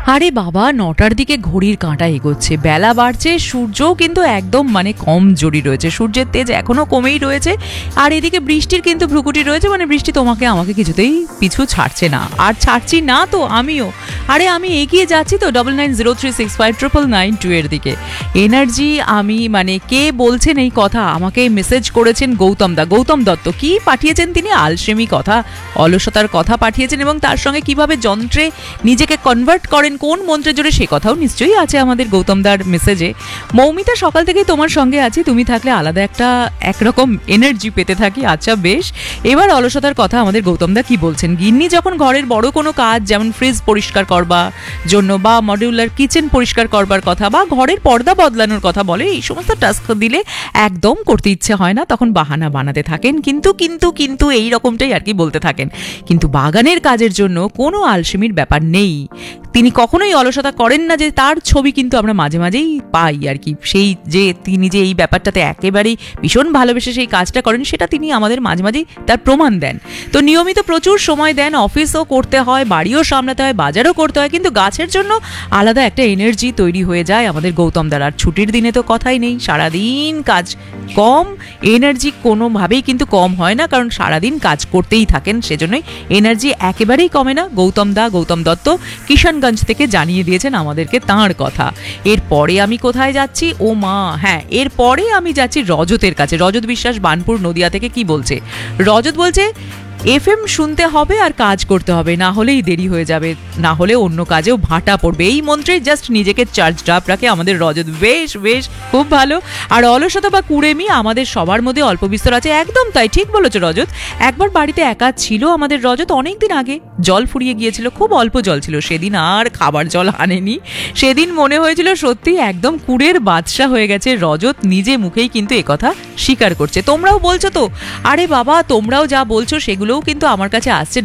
আরে বাবা, 9টার দিকে ঘড়ির কাঁটা এগোচ্ছে, বেলা বাড়ছে, সূর্যও কিন্তু একদম কম জোরি রয়েছে, সূর্যের তেজ এখনো কমেই রয়েছে। আর এদিকে বৃষ্টির কিন্তু ভ্রুকুটি রয়েছে, বৃষ্টি তোমাকে আমাকে কিছুতেই পিছু ছাড়ছে না, আর ছাড়ছি না তো আমিও। আরে আমি এগিয়ে যাচ্ছি তো 9903659992 এর দিকে। এনার্জি আমি কে বলছেন এই কথা, আমাকে মেসেজ করেছেন গৌতম দত্ত। কি পাঠিয়েছেন তিনি? আলসেমি কথা, অলসতার কথা পাঠিয়েছেন, এবং তার সঙ্গে কিভাবে যন্ত্রে নিজেকে কনভার্ট করেন, কোন মন্ত্রে জোরে, সে কথাও নিশ্চয়ই আছে আমাদের গৌতমদার মেসেজে। মৌমিতা, সকাল থেকেই তোমার সঙ্গে আছি, তুমি থাকলে আলাদা একরকম এনার্জি পেতে থাকি। আচ্ছা বেশ, এবার অলসতার কথা আমাদের গৌতমদা কি বলছেন। গিন্নি যখন ঘরের বড় কোনো কাজ, যেমন ফ্রিজ পরিষ্কার করবার জন্য বা মডিউলার কিচেন পরিষ্কার করবার কথা বা ঘরের পর্দা বদলানোর কথা বলে, এই সমস্ত টাস্ক দিলে একদম করতে ইচ্ছে হয় না, তখন বাহানা বানাতে থাকেন, কিন্তু এই রকমটাই আর কি বলতে থাকেন। কিন্তু বাগানের কাজের জন্য কোনো আলসেমির ব্যাপার নেই, তিনি কখনোই অলসতা করেন না, যে তার ছবি কিন্তু আমরা মাঝে মাঝেই পাই আর কি। সেই যে তিনি যে এই ব্যাপারটাতে একেবারেই ভীষণ ভালোবেসে সেই কাজটা করেন, সেটা তিনি আমাদের মাঝে মাঝেই তার প্রমাণ দেন। তো নিয়মিত প্রচুর সময় দেন, অফিসও করতে হয়, বাড়িও সামলাতে হয়, বাজারও করতে হয়, কিন্তু গাছের জন্য আলাদা একটা এনার্জি তৈরি হয়ে যায় আমাদের গৌতম দার। আর ছুটির দিনে তো কথাই নেই, সারাদিন কাজ, কম এনার্জি কোনোভাবেই কিন্তু কম হয় না, কারণ সারাদিন কাজ করতেই থাকেন, সেজন্যই এনার্জি একেবারেই কমে না। গৌতম দত্ত কিষানগঞ্জ থেকে জানিয়ে দিয়েছেন আমাদেরকে তাঁর কথা। এরপরে আমি কোথায় যাচ্ছি? ও মা, হ্যাঁ, এরপরে আমি যাচ্ছি রজতের কাছে। রজত বিশ্বাস বানপুর নদিয়া থেকে কি বলছে? রজত বলছে, এফএম শুনতে হবে আর কাজ করতে হবে, না হলেই দেরি হয়ে যাবে, না হলে অন্য কাজেও ভাটা পড়বে। এই মন্ত্রে জাস্ট নিজেকে চার্জড আপ রাখে আমাদের রজত। বেশ বেশ, খুব ভালো। আর অলসতা বা কুড়েমি আমাদের সবার মধ্যে অল্প বিস্তর আছে, একদম তাই, ঠিক বলেছো রজত। একবার বাড়িতে একা ছিল আমাদের রজত, অনেকদিন আগে জল ফুরিয়ে গিয়েছিল, খুব অল্প জল ছিল, সেদিন আর খাবার জল আনেনি। সেদিন মনে হয়েছিল সত্যি একদম কুড়ের বাদশা হয়ে গেছে রজত, নিজে মুখেই কিন্তু একথা স্বীকার করছে। তোমরাও বলছো তো? আরে বাবা, তোমরাও যা বলছো সেগুলোও কিন্তু আমার কাছে আসছে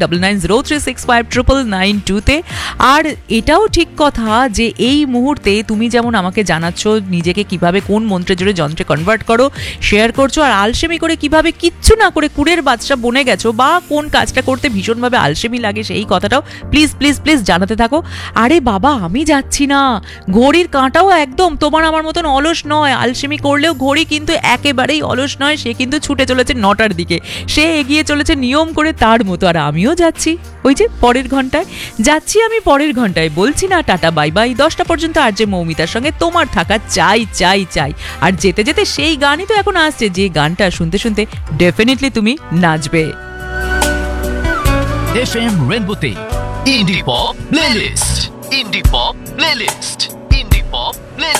9903659992 তে। আর এটাও ঠিক কথা যে এই মুহূর্তে তুমি যেমন আমাকে জানাচ্ছ নিজেকে কিভাবে কোন মন্ত্রে জোরে যন্ত্রে কনভার্ট করো, শেয়ার করছো, আর আলসেমি করে কিভাবে কিচ্ছু না করে কুড়ের বাদশা বনে গেছো, বা কোন কাজটা করতে ভীষণভাবে আলসেমি লাগে, সেই কথাটাও প্লিজ প্লিজ প্লিজ জানাতে থাকো। আরে বাবা, আমি যাচ্ছি না, ঘড়ির কাঁটাও একদম তোমার আমার মতন অলস নয়, আলসেমি করলেও ঘড়ি কিন্তু একেবারেই অলস নয়, সে কিন্তু ছুটে চলেছে 9টার দিকে, সে এগিয়ে চলেছে নিয়ম করে তার মতো। আর আমিও যাচ্ছি ওই যে পরের ঘন্টায়, যাচ্ছি আমি পরের ঘন্টায়, বলছি না টাটা বাই বাই 10টা পর্যন্ত আর যে মৌমিতার সঙ্গে তোমার থাকা চাই চাই চাই। আর যেতে যেতে সেই গানই তো এখন আসছে, যে গানটা শুনতে শুনতে ডেফিনেটলি তুমি নাচবে। FM রেনবোতে ইন্ডি পপ প্লেলিস্ট, ইন্ডি পপ প্লেলিস্ট, ইন্ডি পপ প্লেলিস্ট।